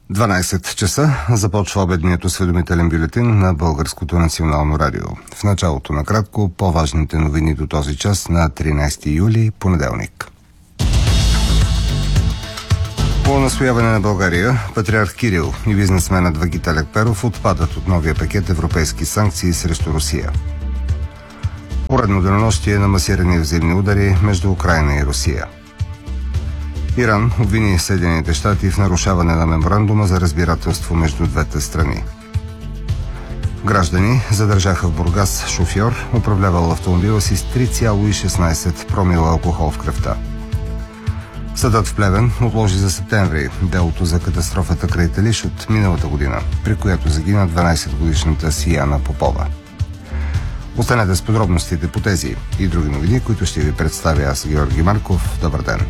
12 часа започва обедният осведомителен бюлетин на Българското национално радио. В началото накратко по-важните новини до този час на 13 юли, понеделник. По настояване на България, патриарх Кирил и бизнесменът Вагит Алекперов отпадат от новия пакет европейски санкции срещу Русия. Поредно денонощие на масирани взаимни удари между Украйна и Русия. Иран обвини Съединените щати в нарушаване на меморандума за разбирателство между двете страни. Граждани задържаха в Бургас шофьор, управлявал автомобила си с 3,16 промила алкохол в кръвта. Съдът в Плевен отложи за септември делото за катастрофата край Телиш от миналата година, при която загина 12-годишната Сияна Попова. Останете с подробностите по тези и други новини, които ще ви представя аз, Георги Марков. Добър ден!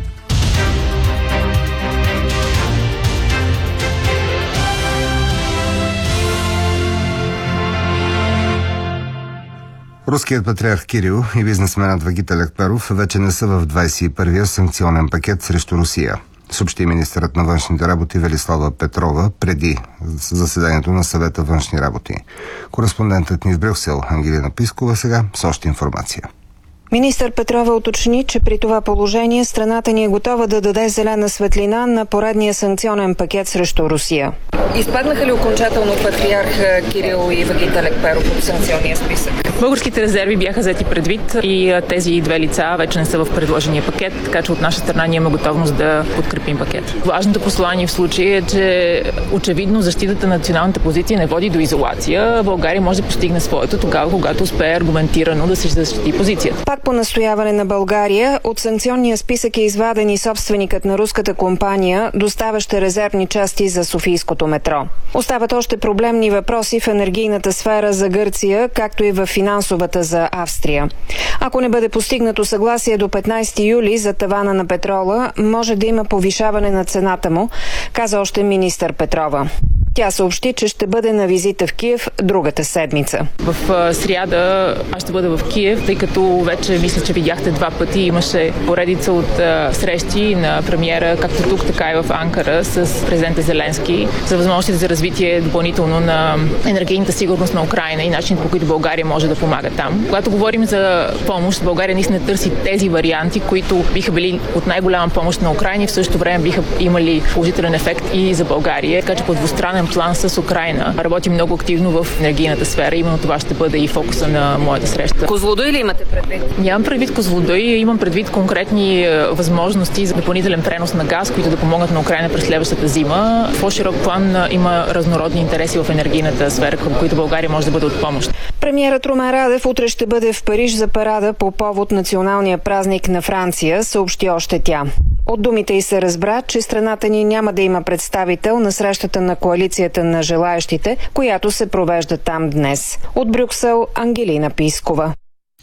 Руският патриарх Кирил и бизнесменът Вагит Алекперов вече не са в 21-я санкционен пакет срещу Русия, съобщи министърът на външните работи Велислава Петрова преди заседанието на съвета външни работи. Кореспондентът ни в Брюксел Ангелина Пискова сега с още информация. Министър Петрова уточни, че при това положение страната ни е готова да даде зелена светлина на поредния санкционен пакет срещу Русия. Изпаднаха ли окончателно патриарх Кирил и Вагит Алекперов от санкционния списък? Българските резерви бяха взети предвид и тези две лица вече не са в предложения пакет, така че от наша страна ние имаме готовност да подкрепим пакет. Важното послание в случая е, че очевидно защитата на националната позиция не води до изолация. България може да постигне своето тогава, когато успее аргументирано да се защити позицията. Пак по настояване на България, от санкционния списък е изваден и собственикът на руската компания, доставяща резервни части за софийското метро. Остават още проблемни въпроси в енергийната сфера за Гърция, както и в финансовата за Австрия. Ако не бъде постигнато съгласие до 15 юли за тавана на петрола, може да има повишаване на цената му, каза още министър Петрова. Тя съобщи, че ще бъде на визита в Киев другата седмица. В сряда аз ще бъда в Киев, тъй като вече мисля, че видяхте два пъти. Имаше поредица от срещи на премиера, както тук, така и в Анкара, с президента Зеленски за възможности за развитие допълнително на енергийната сигурност на Украйна и начинът, по който България може да помага там. Когато говорим за помощ, България наистина търси тези варианти, които биха били от най-голяма помощ на Украйна и в същото време биха имали положителен ефект и за България. Така че по двустранен план с Украйна работим много активно в енергийната сфера. Именно това ще бъде и фокуса на моята среща. Козлодуй ли имате предвид? Нямам предвид Козлодуй, имам предвид конкретни възможности за допълнителен пренос на газ, които да помогнат на Украйна през следващата зима. В по-широк план има разнородни интереси в енергийната сфера, към които България може да бъде от помощ. Премиерът Румен Радев утре ще бъде в Париж за парада по повод националния празник на Франция, съобщи още тя. От думите й се разбра, че страната ни няма да има представител на срещата на коалицията на желаещите, която се провежда там днес. От Брюксел Ангелина Пискова.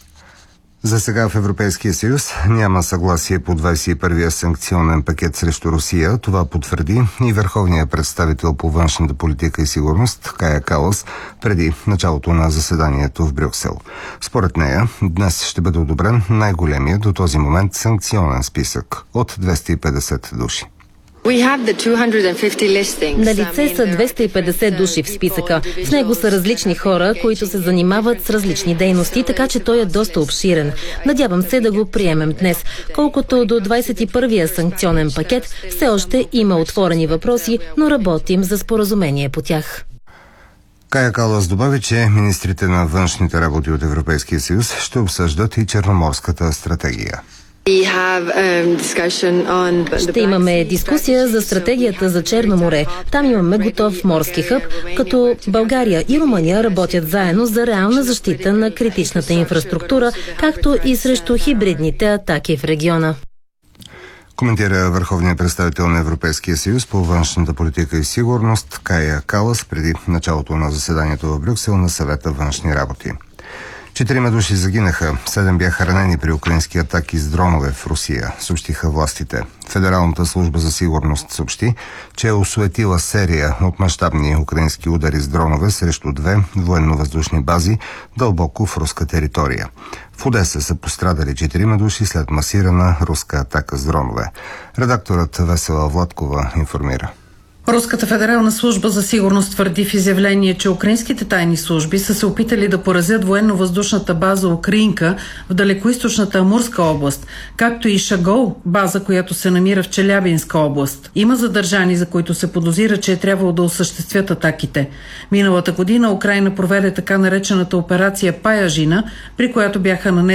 За сега в Европейския съюз няма съгласие по 21-я санкционен пакет срещу Русия. Това потвърди и върховният представител по външната политика и сигурност Кая Калас преди началото на заседанието в Брюксел. Според нея, днес ще бъде одобрен най-големият до този момент санкционен списък от 250 души. На лице са 250 души в списъка. В него са различни хора, които се занимават с различни дейности, така че той е доста обширен. Надявам се да го приемем днес. Колкото до 21-я санкционен пакет, все още има отворени въпроси, но работим за споразумение по тях. Кая Калас добави, че министрите на външните работи от Европейския съюз ще обсъждат и Черноморската стратегия. Ще имаме дискусия за стратегията за Черно море. Там имаме готов морски хъб, като България и Румъния работят заедно за реална защита на критичната инфраструктура, както и срещу хибридните атаки в региона. Коментира върховният представител на Европейския съюз по външната политика и сигурност Кая Калас преди началото на заседанието в Брюксел на съвета външни работи. 4 души загинаха, 7 бяха ранени при украински атаки с дронове в Русия, съобщиха властите. Федералната служба за сигурност съобщи, че е осуетила серия от мащабни украински удари с дронове срещу 2 военно-въздушни бази дълбоко в руска територия. В Одеса са пострадали 4 души след масирана руска атака с дронове. Редакторът Весела Владкова информира. Руската федерална служба за сигурност твърди в изявление, че украинските тайни служби са се опитали да поразят военно-въздушната база Украинка в далекоизточната Амурска област, както и Шагол, база, която се намира в Челябинска област. Има задържани, за които се подозира, че е трябвало да осъществят атаките. Миналата година Украйна проведе така наречената операция Паяжина, при която бяха нанесени